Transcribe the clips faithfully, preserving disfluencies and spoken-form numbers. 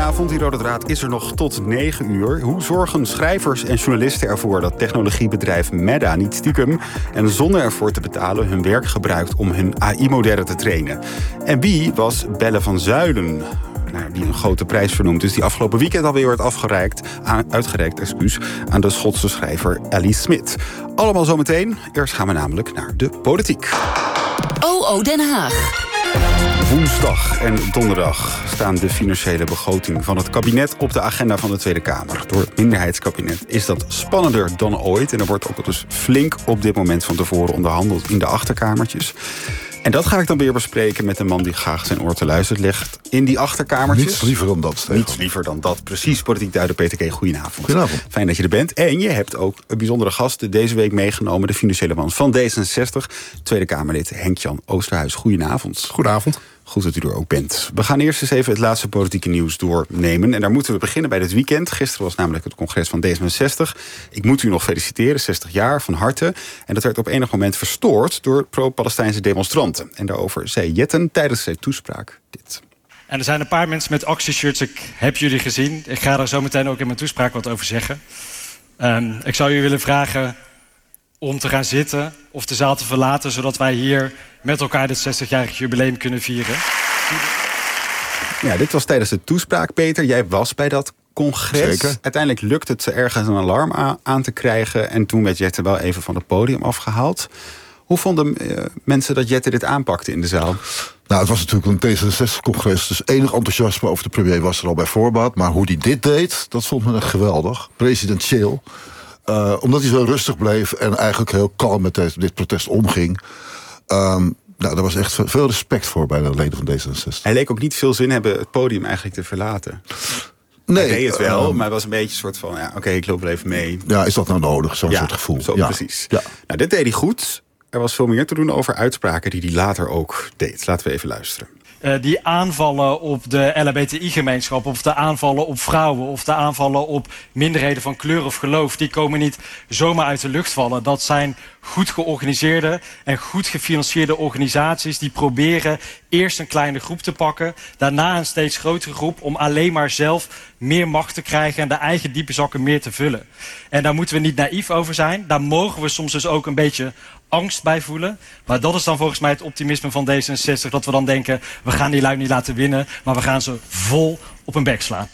Goedenavond, die Rode Draad is er nog tot negen uur. Hoe zorgen schrijvers en journalisten ervoor dat technologiebedrijf Meta niet stiekem en zonder ervoor te betalen hun werk gebruikt om hun A I-modellen te trainen? En wie was Belle van Zuilen, nou, die een grote prijs vernoemd is, die afgelopen weekend alweer wordt afgereikt, aan, uitgereikt excuus, aan de Schotse schrijver Ellie Smith? Allemaal zometeen. Eerst gaan we namelijk naar de politiek. O O Den Haag. Woensdag en donderdag staan de financiële begroting van het kabinet op de agenda van de Tweede Kamer. Door het minderheidskabinet is dat spannender dan ooit. En er wordt ook dus flink op dit moment van tevoren onderhandeld in de achterkamertjes. En dat ga ik dan weer bespreken met een man die graag zijn oor te luisteren legt in die achterkamertjes. Niets liever dan dat, Stefan. Niets liever dan dat. Precies, politiek duider Peter K. Goedenavond. Goedenavond. Fijn dat je er bent. En je hebt ook een bijzondere gast deze week meegenomen, de financiële man van D zesenzestig, Tweede Kamerlid Henk-Jan Oosterhuis. Goedenavond. Goedenavond. Goed dat u er ook bent. We gaan eerst eens even het laatste politieke nieuws doornemen. En daar moeten we beginnen bij dit weekend. Gisteren was namelijk het congres van D zesenzestig. Ik moet u nog feliciteren, zestig jaar, van harte. En dat werd op enig moment verstoord door pro-Palestijnse demonstranten. En daarover zei Jetten tijdens zijn toespraak dit. En er zijn een paar mensen met actieshirts. Ik heb jullie gezien. Ik ga er zo meteen ook in mijn toespraak wat over zeggen. Um, ik zou u willen vragen om te gaan zitten of de zaal te verlaten, zodat wij hier met elkaar dit zestigjarig jubileum kunnen vieren. Ja, dit was tijdens de toespraak, Peter. Jij was bij dat congres. Zeker. Uiteindelijk lukte het ze ergens een alarm aan, aan te krijgen. En toen werd Jette wel even van het podium afgehaald. Hoe vonden uh, mensen dat Jette dit aanpakte in de zaal? Nou, het was natuurlijk een D zesenzestig-congres, dus enig enthousiasme over de premier was er al bij voorbaat. Maar hoe hij dit deed, dat vond men echt geweldig. Presidentieel. Uh, omdat hij zo rustig bleef en eigenlijk heel kalm met dit, dit protest omging. Um, nou, daar was echt veel respect voor bij de leden van D zesenzestig. Hij leek ook niet veel zin hebben het podium eigenlijk te verlaten. Nee, hij deed het wel, uh, maar het was een beetje een soort van, ja, oké, okay, ik loop wel even mee. Ja, is dat nou nodig, zo'n ja, soort gevoel? Zo, ja, precies. Ja. Nou, dit deed hij goed. Er was veel meer te doen over uitspraken die hij later ook deed. Laten we even luisteren. Uh, die aanvallen op de L H B T I-gemeenschap, of de aanvallen op vrouwen, of de aanvallen op minderheden van kleur of geloof, die komen niet zomaar uit de lucht vallen. Dat zijn goed georganiseerde en goed gefinancierde organisaties die proberen eerst een kleine groep te pakken, daarna een steeds grotere groep, om alleen maar zelf meer macht te krijgen en de eigen diepe zakken meer te vullen. En daar moeten we niet naïef over zijn. Daar mogen we soms dus ook een beetje angst bij voelen. Maar dat is dan volgens mij het optimisme van D zesenzestig. Dat we dan denken, we gaan die lui niet laten winnen, maar we gaan ze vol op hun bek slaan.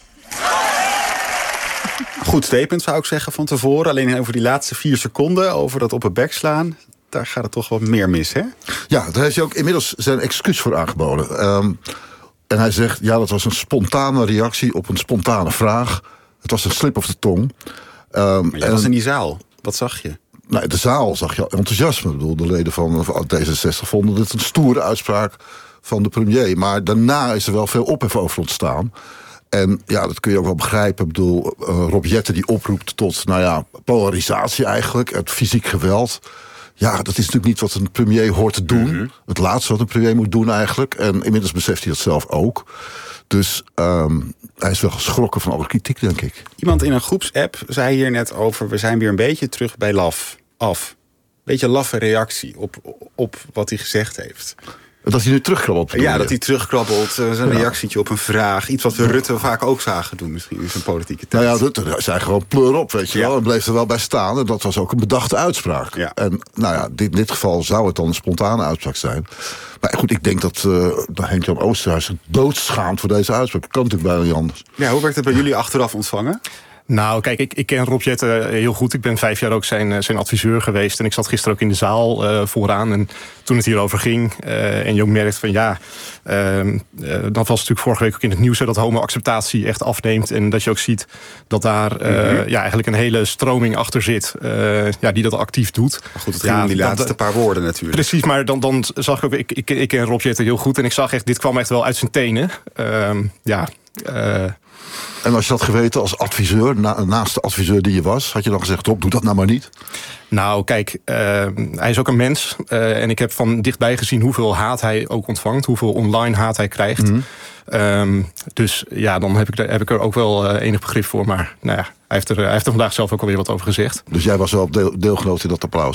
Goed statement zou ik zeggen van tevoren. Alleen over die laatste vier seconden, over dat op een bek slaan, daar gaat het toch wat meer mis, hè? Ja, daar heeft hij ook inmiddels zijn excuus voor aangeboden. Um, en hij zegt, ja, dat was een spontane reactie op een spontane vraag. Het was een slip of de tong. Um, maar jij was in die zaal. Wat zag je? Nou, de zaal zag je enthousiasme. Ik bedoel, de leden van, van D zesenzestig vonden dit een stoere uitspraak van de premier. Maar daarna is er wel veel ophef over ontstaan. En ja, dat kun je ook wel begrijpen. Ik bedoel, uh, Rob Jetten die oproept tot, nou ja, polarisatie eigenlijk. Het fysiek geweld. Ja, dat is natuurlijk niet wat een premier hoort te doen. Mm-hmm. Het laatste wat een premier moet doen eigenlijk. En inmiddels beseft hij dat zelf ook. Dus um, hij is wel geschrokken van alle kritiek, denk ik. Iemand in een groepsapp zei hier net over, we zijn weer een beetje terug bij laf. Af. Beetje laffe reactie op, op wat hij gezegd heeft. Dat hij nu terugkrabbelt. Ja, dat hij terugkrabbelt. Uh, zijn ja. reactietje op een vraag. Iets wat we Rutte vaak ook zagen doen misschien in zijn politieke tijd. Nou ja, Rutte zei gewoon pleur op, weet je ja. wel. En bleef er wel bij staan. En dat was ook een bedachte uitspraak. Ja. En nou ja, dit, in dit geval zou het dan een spontane uitspraak zijn. Maar goed, ik denk dat uh, Henk-Jan Oosterhuis zich doodschaamt voor deze uitspraak. Dat kan natuurlijk bijna niet anders. Ja, hoe werd het bij jullie achteraf ontvangen? Nou, kijk, ik, ik ken Rob Jetten heel goed. Ik ben vijf jaar ook zijn, zijn adviseur geweest. En ik zat gisteren ook in de zaal uh, vooraan. En toen het hierover ging, uh, en je ook merkt van ja, uh, uh, dan was het natuurlijk vorige week ook in het nieuws, hè, dat homo-acceptatie echt afneemt. En dat je ook ziet dat daar uh, mm-hmm. ja, eigenlijk een hele stroming achter zit. Uh, ja, die dat actief doet. Maar goed, het ging ja, om die dat, laatste paar woorden natuurlijk. Precies, maar dan, dan zag ik ook, ik, ik, ik ken Rob Jetten heel goed. En ik zag echt, dit kwam echt wel uit zijn tenen. Uh, ja, uh, En als je dat geweten als adviseur, na, naast de adviseur die je was, had je dan gezegd, Rob, doe dat nou maar niet? Nou, kijk, uh, hij is ook een mens. Uh, en ik heb van dichtbij gezien hoeveel haat hij ook ontvangt. Hoeveel online haat hij krijgt. Mm-hmm. Um, dus ja, dan heb ik, heb ik er ook wel uh, enig begrip voor. Maar nou ja, hij heeft, er, hij heeft er vandaag zelf ook alweer wat over gezegd. Dus jij was wel deel, deelgenoot in dat applaus?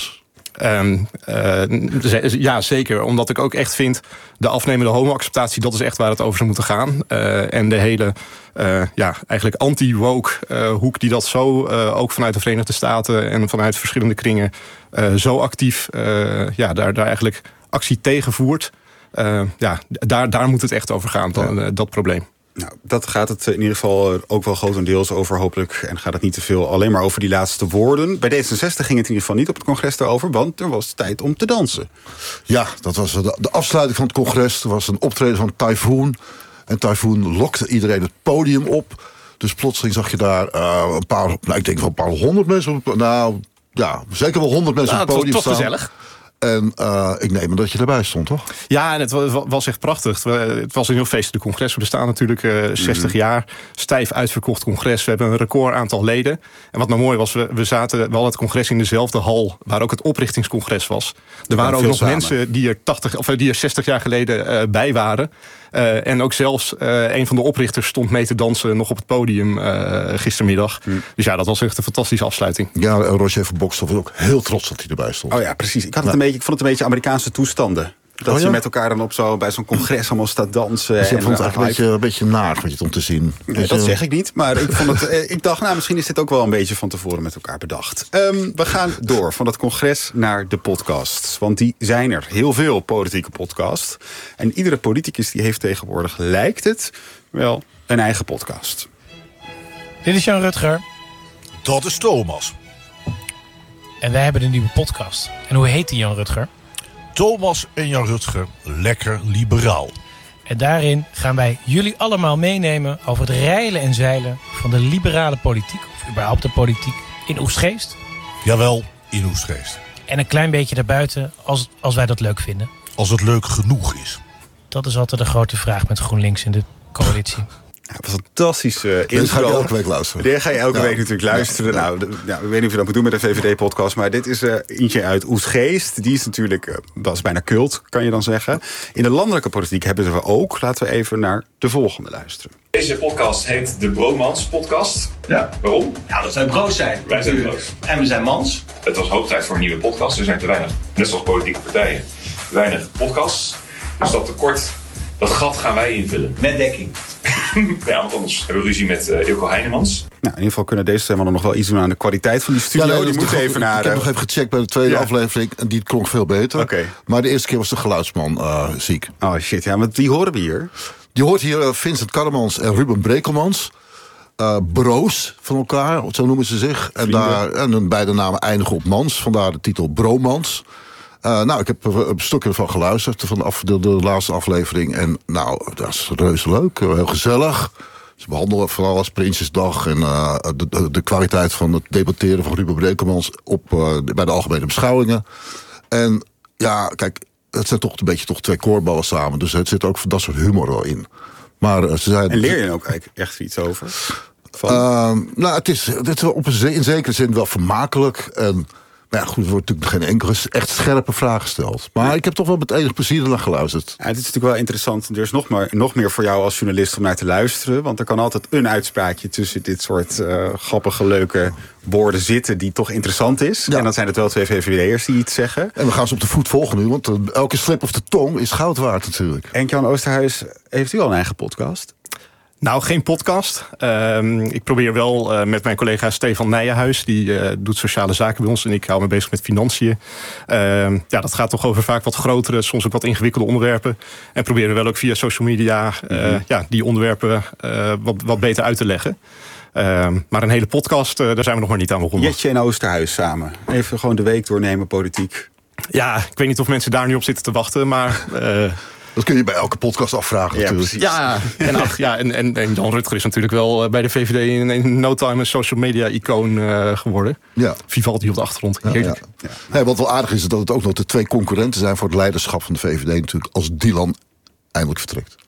Um, uh, ja, zeker. Omdat ik ook echt vind, de afnemende homo-acceptatie, dat is echt waar het over zou moeten gaan. Uh, en de hele uh, ja, eigenlijk anti-woke uh, hoek die dat zo uh, ook vanuit de Verenigde Staten en vanuit verschillende kringen uh, zo actief uh, ja, daar, daar eigenlijk actie tegen voert. Uh, ja, daar, daar moet het echt over gaan, ja. uh, dat probleem. Nou, dat gaat het in ieder geval ook wel grotendeels over, hopelijk. En gaat het niet te veel alleen maar over die laatste woorden. Bij D zesenzestig ging het in ieder geval niet op het congres daarover, want er was tijd om te dansen. Ja, dat was de, de afsluiting van het congres. Er was een optreden van Typhoon. En Typhoon lokte iedereen het podium op. Dus plotseling zag je daar uh, een paar, nou, ik denk wel een paar honderd mensen op. Nou, ja, zeker wel honderd mensen nou, op het podium staan. Toch gezellig. En uh, ik neem aan dat je erbij stond, toch? Ja, en het was echt prachtig. Het was een heel feestelijk congres. We bestaan natuurlijk uh, zestig mm. jaar. Stijf uitverkocht congres. We hebben een record aantal leden. En wat nou mooi was, we, we zaten wel het congres in dezelfde hal waar ook het oprichtingscongres was. Er waren ook nog samen. mensen die er, tachtig, of die er zestig jaar geleden uh, bij waren. Uh, en ook zelfs uh, een van de oprichters stond mee te dansen nog op het podium uh, gistermiddag. Mm. Dus ja, dat was echt een fantastische afsluiting. Ja, Roger van Bokstel was ook heel trots dat hij erbij stond. Oh ja, precies. Ik, had het een beetje, ik vond het een beetje Amerikaanse toestanden. Dat oh ja? je met elkaar dan op zo bij zo'n congres allemaal staat dansen. Dus je en vond het eigenlijk een beetje, een beetje naar wat je het om te zien. Nee, dat zeg ik niet. Maar ik, vond het, ik dacht, nou, misschien is dit ook wel een beetje van tevoren met elkaar bedacht. Um, we gaan door van het congres naar de podcasts. Want die zijn er. Heel veel politieke podcasts. En iedere politicus die heeft tegenwoordig, lijkt het, wel een eigen podcast. Dit is Jan Rutger. Dat is Thomas. En wij hebben een nieuwe podcast. En hoe heet die, Jan Rutger? Thomas en Jan Rutger, lekker liberaal. En daarin gaan wij jullie allemaal meenemen over het reilen en zeilen van de liberale politiek, of überhaupt de politiek, in Oegstgeest. Jawel, in Oegstgeest. En een klein beetje daarbuiten, als, als wij dat leuk vinden. Als het leuk genoeg is. Dat is altijd de grote vraag met GroenLinks in de coalitie. Ja, wat een fantastische intro. Dit ga je elke week luisteren. Dit ga je elke ja. week natuurlijk luisteren. Ja. Nou, de, ja, ik weet niet of je dat moet doen met een V V D-podcast... maar dit is uh, eentje uit Oegstgeest. Die is natuurlijk, uh, dat is bijna cult, kan je dan zeggen. In de landelijke politiek hebben we ook. Laten we even naar de volgende luisteren. Deze podcast heet de Bromans podcast. Ja. Waarom? Ja, dat wij broos zijn. Wij zijn broos. En we zijn mans. Het was hoog tijd voor een nieuwe podcast. Er zijn te weinig, net zoals politieke partijen, te weinig podcasts. Dus dat tekort, dat gat gaan wij invullen. Met dekking. Ja, want anders hebben we ruzie met uh, Ilko Heinemans. Nou, in ieder geval kunnen deze twee mannen nog wel iets doen aan de kwaliteit van die studio. Ja, nee, die moet even naar. Ik heb nog even gecheckt bij de tweede ja. aflevering en die klonk veel beter. Okay. Maar de eerste keer was de geluidsman uh, ziek. Oh shit, ja, want wie horen we hier? Die hoort hier uh, Vincent Karremans en Ruben Brekelmans. Uh, broos van elkaar, zo noemen ze zich. En, daar, en hun beide namen eindigen op mans, vandaar de titel Bromans. Uh, nou, ik heb er een stukje van geluisterd, van de, af, de, de laatste aflevering. En nou, dat is reuze leuk, heel gezellig. Ze behandelen vooral als Prinsjesdag en uh, de, de, de kwaliteit van het debatteren van Ruben Brekelmans op uh, bij de algemene beschouwingen. En ja, kijk, het zijn toch een beetje toch twee koorballen samen. Dus het zit ook van dat soort humor wel in. Maar uh, ze zijn. En leer je er ook eigenlijk echt iets over? Van... Uh, nou, het is, het is op een, in zekere zin wel vermakelijk. En maar ja, goed, er wordt natuurlijk geen enkele echt scherpe vraag gesteld. Maar ja. ik heb toch wel met enig plezier naar geluisterd. Ja, het is natuurlijk wel interessant. Er is nog, maar, nog meer voor jou als journalist om naar te luisteren. Want er kan altijd een uitspraakje tussen dit soort uh, grappige, leuke woorden zitten die toch interessant is. Ja. En dan zijn het wel twee V V D'ers die iets zeggen. En we gaan ze op de voet volgen nu, want uh, elke slip of de tong is goud waard natuurlijk. En Jan Oosterhuis, heeft u al een eigen podcast? Nou, geen podcast. Uh, ik probeer wel uh, met mijn collega Stefan Nijenhuis. Die uh, doet sociale zaken bij ons. En ik hou me bezig met financiën. Uh, ja, dat gaat toch over vaak wat grotere, soms ook wat ingewikkelde onderwerpen. En proberen wel ook via social media uh, mm-hmm. ja, die onderwerpen uh, wat, wat beter uit te leggen. Uh, maar een hele podcast, uh, daar zijn we nog maar niet aan begonnen. Jetje en Oosterhuis samen. Even gewoon de week doornemen, politiek. Ja, ik weet niet of mensen daar nu op zitten te wachten, maar... Uh, Dat kun je bij elke podcast afvragen ja, natuurlijk. Precies. Ja, en, ach, ja en, en, en Jan Rutger is natuurlijk wel bij de V V D in, in no time een social media icoon uh, geworden. Ja. Vivaldi op de achtergrond. Ja, ja. Ja. Nee, wat wel aardig is, is dat het ook nog de twee concurrenten zijn voor het leiderschap van de V V D natuurlijk, als Dylan eindelijk vertrekt.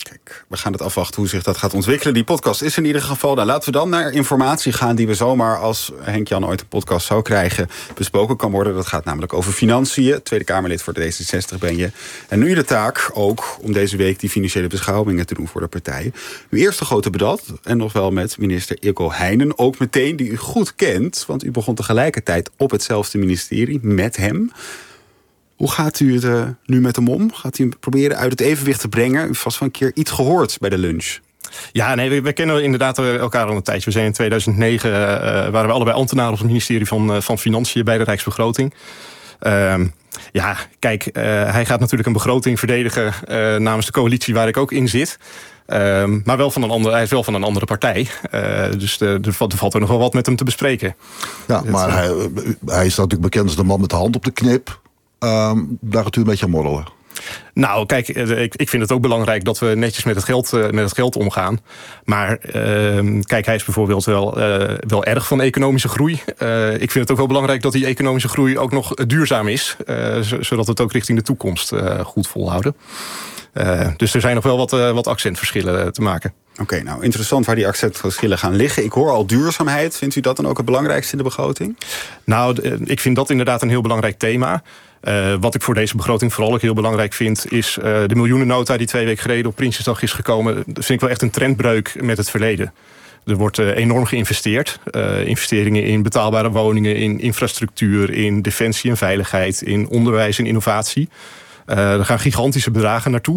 Kijk, we gaan het afwachten hoe zich dat gaat ontwikkelen. Die podcast is in ieder geval. Nou, laten we dan naar informatie gaan die we zomaar, als Henk-Jan ooit een podcast zou krijgen, besproken kan worden. Dat gaat namelijk over financiën. Tweede Kamerlid voor de D zesenzestig ben je. En nu de taak ook om deze week die financiële beschouwingen te doen voor de partij. Uw eerste grote debat, en nog wel met minister Ilko Heijnen, ook meteen, die u goed kent, want u begon tegelijkertijd op hetzelfde ministerie met hem. Hoe gaat u het uh, nu met hem om? Gaat u hem proberen uit het evenwicht te brengen? U heeft vast wel een keer iets gehoord bij de lunch. Ja, nee, we, we kennen inderdaad elkaar al een tijdje. We zijn in tweeduizend negen, uh, waren we allebei ambtenaren op het ministerie van, uh, van Financiën bij de Rijksbegroting. Uh, ja, kijk, uh, hij gaat natuurlijk een begroting verdedigen uh, namens de coalitie waar ik ook in zit. Uh, maar wel van een andere, hij is wel van een andere partij. Uh, dus er valt er nog wel wat met hem te bespreken. Ja, maar uh, hij, hij is natuurlijk bekend als de man met de hand op de knip. Um, daar gaat u een beetje aan morrelen. Nou, kijk, ik, ik vind het ook belangrijk dat we netjes met het geld, uh, met het geld omgaan. Maar uh, kijk, hij is bijvoorbeeld wel, uh, wel erg van economische groei. Uh, ik vind het ook wel belangrijk dat die economische groei ook nog duurzaam is. Uh, zodat we het ook richting de toekomst uh, goed volhouden. Uh, dus er zijn nog wel wat, uh, wat accentverschillen te maken. Oké, okay, nou interessant waar die accentverschillen gaan liggen. Ik hoor al duurzaamheid. Vindt u dat dan ook het belangrijkste in de begroting? Nou, ik vind dat inderdaad een heel belangrijk thema. Uh, wat ik voor deze begroting vooral ook heel belangrijk vind, is uh, de miljoenennota die twee weken geleden op Prinsjesdag is gekomen. Dat vind ik wel echt een trendbreuk met het verleden. Er wordt uh, enorm geïnvesteerd. Uh, investeringen in betaalbare woningen, in infrastructuur, in defensie en veiligheid, in onderwijs en innovatie. Uh, er gaan gigantische bedragen naartoe.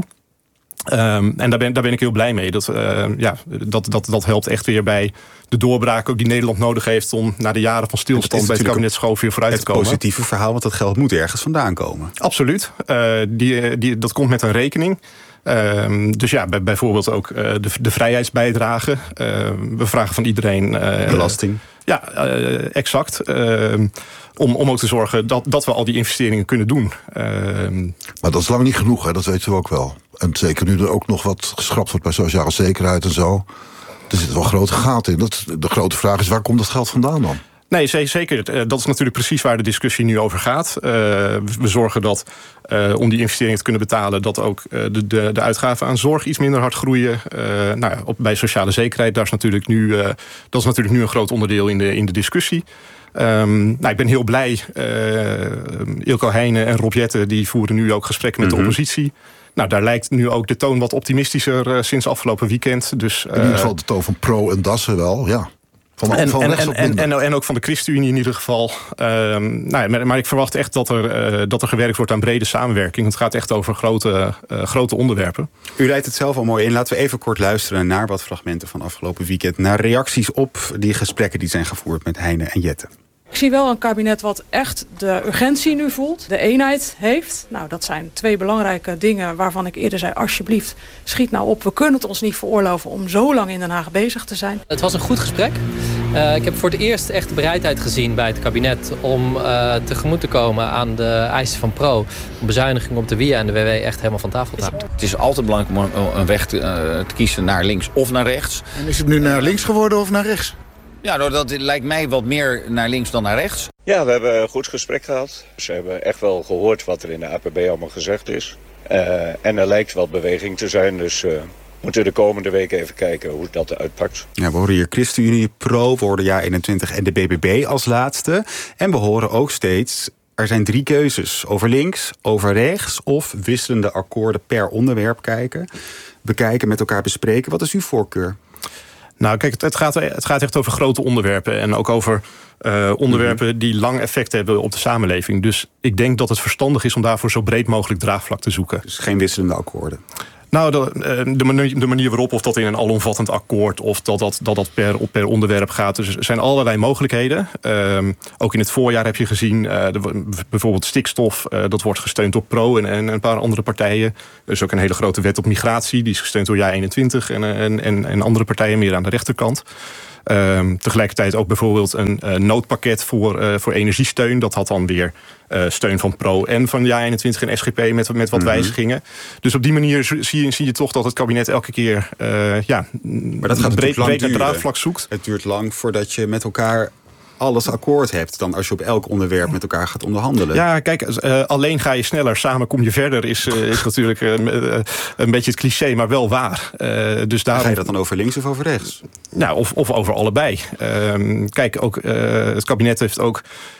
Um, en daar ben, daar ben ik heel blij mee. Dat, uh, ja, dat, dat, dat helpt echt weer bij de doorbraak ook die Nederland nodig heeft om na de jaren van stilstand bij het kabinet Schoof weer vooruit te komen. Het positieve verhaal, want dat geld moet ergens vandaan komen. Absoluut. Uh, die, die, dat komt met een rekening. Uh, dus ja, bij, bijvoorbeeld ook uh, de, de vrijheidsbijdrage. Uh, we vragen van iedereen... Uh, Belasting. Ja, uh, exact. Uh, om, om ook te zorgen dat, dat we al die investeringen kunnen doen. Uh, maar dat is lang niet genoeg, hè? Dat weten we ook wel. En zeker nu er ook nog wat geschrapt wordt bij sociale zekerheid en zo. Er zitten wel grote gaten in. Dat, de grote vraag is, waar komt dat geld vandaan dan? Nee, zeker. Dat is natuurlijk precies waar de discussie nu over gaat. Uh, we zorgen dat, uh, om die investeringen te kunnen betalen, dat ook uh, de, de, de uitgaven aan zorg iets minder hard groeien. Uh, nou ja, op, bij sociale zekerheid, daar is natuurlijk nu, uh, dat is natuurlijk nu een groot onderdeel in de, in de discussie. Um, nou, ik ben heel blij. Uh, Ilko Heijnen en Rob Jetten die voeren nu ook gesprekken met mm-hmm. de oppositie. Nou, daar lijkt nu ook de toon wat optimistischer uh, sinds afgelopen weekend. Dus, uh, in ieder geval de toon van Pro en Dassen wel, ja. Van, en, van en, en, en, en, en ook van de ChristenUnie in ieder geval. Um, nou ja, maar ik verwacht echt dat er, uh, dat er gewerkt wordt aan brede samenwerking. Het gaat echt over grote, uh, grote onderwerpen. U leidt het zelf al mooi in. Laten we even kort luisteren naar wat fragmenten van afgelopen weekend. Naar reacties op die gesprekken die zijn gevoerd met Heijnen en Jetten. Ik zie wel een kabinet wat echt de urgentie nu voelt, de eenheid heeft. Nou, dat zijn twee belangrijke dingen waarvan ik eerder zei, alsjeblieft, schiet nou op. We kunnen het ons niet veroorloven om zo lang in Den Haag bezig te zijn. Het was een goed gesprek. Uh, ik heb voor het eerst echt de bereidheid gezien bij het kabinet om uh, tegemoet te komen aan de eisen van Pro. Om bezuiniging op de W I A en de W W echt helemaal van tafel te houden. Het is altijd belangrijk om een weg te, uh, te kiezen naar links of naar rechts. En is het nu naar links geworden of naar rechts? Ja, nou, dat lijkt mij wat meer naar links dan naar rechts. Ja, we hebben een goed gesprek gehad. Ze hebben echt wel gehoord wat er in de A P B allemaal gezegd is. Uh, en er lijkt wat beweging te zijn, dus uh, moeten we de komende weken even kijken hoe dat uitpakt. Ja, we horen hier ChristenUnie, Pro, we horen Ja eenentwintig en de B B B als laatste. En we horen ook steeds, er zijn drie keuzes. Over links, over rechts of wisselende akkoorden per onderwerp kijken. Bekijken, met elkaar bespreken. Wat is uw voorkeur? Nou, kijk, het gaat, het gaat echt over grote onderwerpen. En ook over uh, onderwerpen mm-hmm. die lang effect hebben op de samenleving. Dus ik denk dat het verstandig is om daarvoor zo breed mogelijk draagvlak te zoeken. Dus geen wisselende akkoorden? Nou, de, de, manier, de manier waarop, of dat in een alomvattend akkoord, of dat dat, dat, dat per, per onderwerp gaat. Dus er zijn allerlei mogelijkheden. Um, ook in het voorjaar heb je gezien, uh, de, bijvoorbeeld stikstof, uh, dat wordt gesteund door Pro en, en een paar andere partijen. Er is ook een hele grote wet op migratie, die is gesteund door Ja eenentwintig en, en, en, en andere partijen meer aan de rechterkant. Um, tegelijkertijd ook bijvoorbeeld een uh, noodpakket voor, uh, voor energiesteun. Dat had dan weer uh, steun van Pro en van Ja eenentwintig en S G P met, met wat mm-hmm. wijzigingen. Dus op die manier zie je, zie je toch dat het kabinet elke keer uh, ja, maar dat gaat breed, lang breed duren. draagvlak zoekt. Het duurt lang voordat je met elkaar alles akkoord hebt dan als je op elk onderwerp met elkaar gaat onderhandelen. Ja, kijk, uh, alleen ga je sneller, samen kom je verder, is, uh, is natuurlijk uh, uh, een beetje het cliché, maar wel waar. Uh, dus daarom... Ga je dat dan over links of over rechts? Nou, of, of over allebei. Uh, kijk, ook uh, het kabinet heeft ook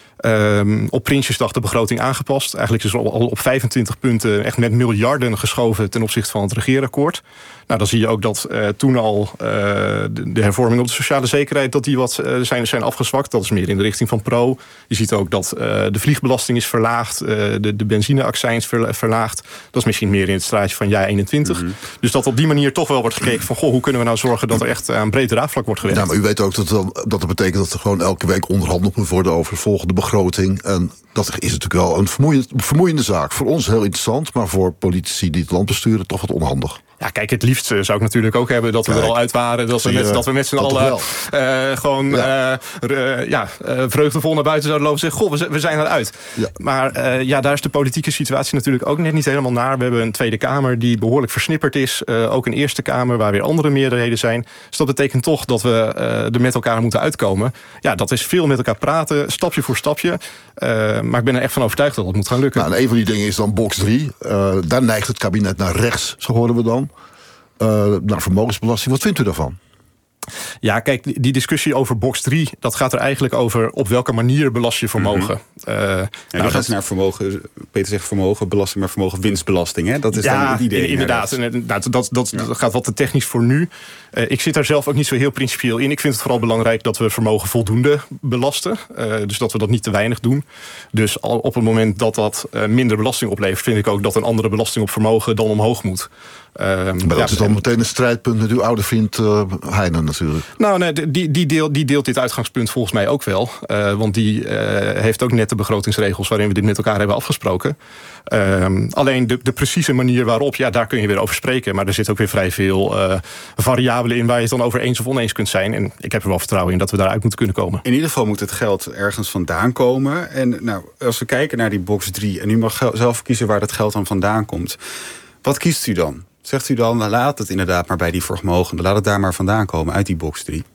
Um, op Prinsjesdag de begroting aangepast. Eigenlijk is er al, al op vijfentwintig punten echt met miljarden geschoven ten opzichte van het regeerakkoord. Nou, dan zie je ook dat uh, toen al uh, de, de hervorming op de sociale zekerheid, dat die wat uh, zijn, zijn afgezwakt. Dat is meer in de richting van pro. Je ziet ook dat uh, de vliegbelasting is verlaagd, uh, de, de benzineaccijns ver, verlaagd. Dat is misschien meer in het straatje van jaar eenentwintig. Mm-hmm. Dus dat op die manier toch wel wordt gekeken van, goh, hoe kunnen we nou zorgen dat er echt aan breed draagvlak wordt gewerkt. Ja, maar u weet ook dat, dan, dat dat betekent dat er gewoon elke week onderhandeld moet worden over de volgende begroting. En dat is natuurlijk wel een vermoeiende, vermoeiende zaak. Voor ons heel interessant, maar voor politici die het land besturen toch wat onhandig. Ja, kijk, het liefst zou ik natuurlijk ook hebben dat we kijk, er al uit waren. Dat we met, dat we met z'n allen uh, gewoon ja. Uh, uh, ja, uh, vreugdevol naar buiten zouden lopen en zeggen, goh, we, we zijn eruit. Ja. Maar uh, ja, daar is de politieke situatie natuurlijk ook net niet helemaal naar. We hebben een Tweede Kamer die behoorlijk versnipperd is. Uh, ook een Eerste Kamer waar weer andere meerderheden zijn. Dus dat betekent toch dat we uh, er met elkaar moeten uitkomen. Ja, dat is veel met elkaar praten, stapje voor stapje. Uh, maar ik ben er echt van overtuigd dat het moet gaan lukken. Nou, en een van die dingen is dan box drie. Uh, daar neigt het kabinet naar rechts, zo horen we dan. Uh, naar vermogensbelasting. Wat vindt u daarvan? Ja, kijk, die discussie over box drie, dat gaat er eigenlijk over op welke manier belast je vermogen. Mm-hmm. uh, ja, nou, gaat naar vermogen, Peter zegt vermogen, belasting, maar vermogen winstbelasting. Hè? Dat is ja, dan het idee. Inderdaad. En, dat, dat, dat, ja. dat gaat wat te technisch voor nu. Uh, ik zit daar zelf ook niet zo heel principieel in. Ik vind het vooral belangrijk dat we vermogen voldoende belasten. Uh, dus dat we dat niet te weinig doen. Dus al op het moment dat dat uh, minder belasting oplevert, vind ik ook dat een andere belasting op vermogen dan omhoog moet. Uh, maar dat ja, is dan meteen een strijdpunt met uw oude vriend uh, Heijnen natuurlijk. Nou, nee, die, die, deel, die deelt dit uitgangspunt volgens mij ook wel. Uh, want die uh, heeft ook net de begrotingsregels waarin we dit met elkaar hebben afgesproken. Uh, alleen de, de precieze manier waarop, ja, daar kun je weer over spreken. Maar er zit ook weer vrij veel uh, variabelen in waar je het dan over eens of oneens kunt zijn. En ik heb er wel vertrouwen in dat we daaruit moeten kunnen komen. In ieder geval moet het geld ergens vandaan komen. En nou, als we kijken naar die box drie, en u mag zelf kiezen waar dat geld dan vandaan komt. Wat kiest u dan? Zegt u dan, laat het inderdaad maar bij die vermogenden. Laat het daar maar vandaan komen, uit die box drie.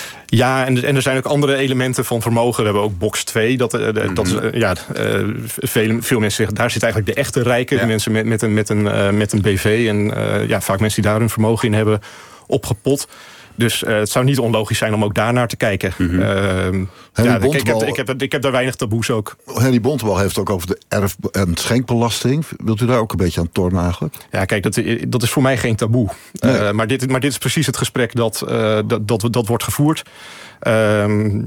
Ja, en, en er zijn ook andere elementen van vermogen. We hebben ook box twee. Dat, uh, mm-hmm. dat, uh, ja, uh, veel, veel mensen zeggen, daar zit eigenlijk de echte rijken. Ja. De mensen met, met, een, met, een, uh, met een B V. En uh, ja, vaak mensen die daar hun vermogen in hebben opgepot. Dus uh, het zou niet onlogisch zijn om ook daarnaar te kijken. Mm-hmm. Uh, ja, ik, ik, heb, ik, heb, ik heb daar weinig taboes ook. Henry Bontebal heeft ook over de erf- en schenkbelasting. Wilt u daar ook een beetje aan tornen eigenlijk? Ja, kijk, dat, dat is voor mij geen taboe. Nee. Uh, maar, dit, maar dit is precies het gesprek dat, uh, dat, dat, dat wordt gevoerd. Uh,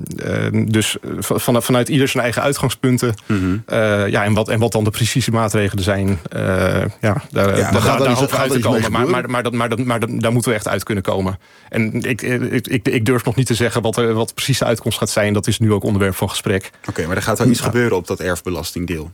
uh, dus van, vanuit ieder zijn eigen uitgangspunten. Mm-hmm. Uh, ja, en, wat, en wat dan de precieze maatregelen zijn. Uh, ja, daar, ja, daar, daar, daar hopen we uit te komen. Maar, maar, maar, dat, maar, dat, maar dat, daar moeten we echt uit kunnen komen. En ik, ik, ik, ik durf nog niet te zeggen wat, er, wat de precieze uitkomst gaat zijn. Dat is nu ook onderwerp van gesprek. Oké, okay, maar er gaat wel iets ja. gebeuren op dat erfbelastingdeel.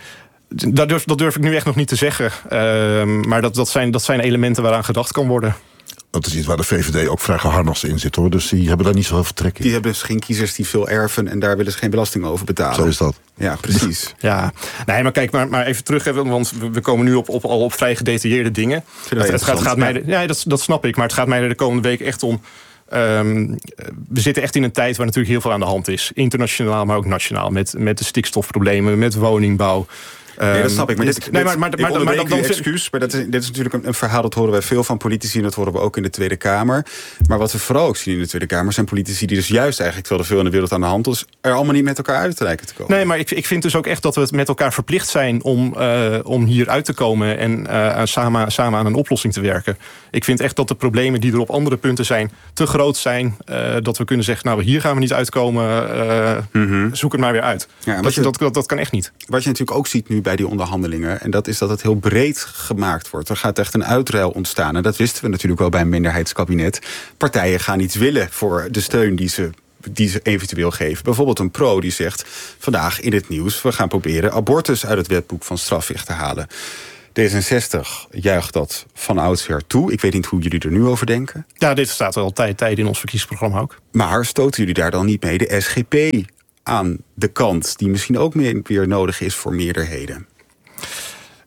Dat durf, dat durf ik nu echt nog niet te zeggen. Uh, maar dat, dat, zijn, dat zijn elementen waaraan gedacht kan worden. Dat is iets waar de V V D ook vrij geharnast in zit, hoor. Dus die hebben daar niet zo heel veel trek in. Die hebben dus geen kiezers die veel erven en daar willen ze geen belasting over betalen. Zo is dat. Ja, precies. Ja, nee, maar kijk, maar, maar even terug, want we komen nu op, op, al op vrij gedetailleerde dingen. Het, het gaat, gaat mij, ja, dat, dat snap ik, maar het gaat mij er de komende week echt om. Um, we zitten echt in een tijd waar natuurlijk heel veel aan de hand is. Internationaal, maar ook nationaal. Met, met de stikstofproblemen, met woningbouw. Nee, dat snap ik. Maar dit, nee, maar, maar, maar, maar, maar dan, dan excuus, maar dat is, dit is natuurlijk een, een verhaal dat horen wij veel van politici en dat horen we ook in de Tweede Kamer. Maar wat we vooral ook zien in de Tweede Kamer zijn politici die dus juist eigenlijk, terwijl er veel in de wereld aan de hand is, er allemaal niet met elkaar uit te lijken te komen. Nee, maar ik, ik vind dus ook echt dat we het met elkaar verplicht zijn om, uh, om hier uit te komen en uh, samen, samen aan een oplossing te werken. Ik vind echt dat de problemen die er op andere punten zijn te groot zijn. Uh, dat we kunnen zeggen, nou hier gaan we niet uitkomen, uh, mm-hmm. zoek het maar weer uit. Ja, dat, je, dat, dat, dat kan echt niet. Wat je natuurlijk ook ziet nu bij die onderhandelingen, en dat is dat het heel breed gemaakt wordt. Er gaat echt een uitruil ontstaan. En dat wisten we natuurlijk wel bij een minderheidskabinet. Partijen gaan iets willen voor de steun die ze, die ze eventueel geven. Bijvoorbeeld een pro die zegt vandaag in het nieuws, we gaan proberen abortus uit het wetboek van strafrecht te halen. D zesenzestig juicht dat van oudsher toe. Ik weet niet hoe jullie er nu over denken. Ja, dit staat al tijd, tijd in ons verkiezingsprogramma ook. Maar stoten jullie daar dan niet mee de S G P aan de kant die misschien ook meer, weer nodig is voor meerderheden?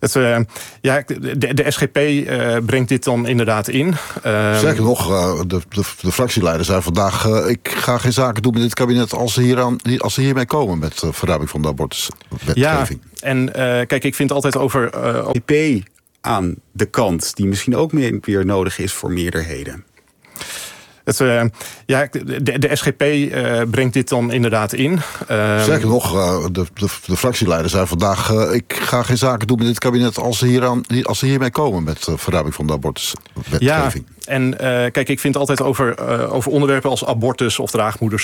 Het, uh, ja, de, de S G P uh, brengt dit dan inderdaad in. Uh, Zeker nog, uh, de, de, de fractieleider zei vandaag... Uh, ik ga geen zaken doen met dit kabinet als ze, hieraan, als ze hiermee komen... met uh, verruiming van de abortuswetgeving. Ja, en uh, kijk, ik vind altijd over... Uh, S G P aan de kant die misschien ook meer, weer nodig is voor meerderheden. Het, uh, ja, de, de S G P uh, brengt dit dan inderdaad in. Uh, Zeker nog, uh, de, de, de fractieleider zei vandaag... Uh, ik ga geen zaken doen met dit kabinet als ze, hieraan, als ze hiermee komen... met uh, verruiming van de abortuswetgeving. Ja, en uh, kijk, ik vind altijd over, uh, over onderwerpen als abortus of draagmoeders...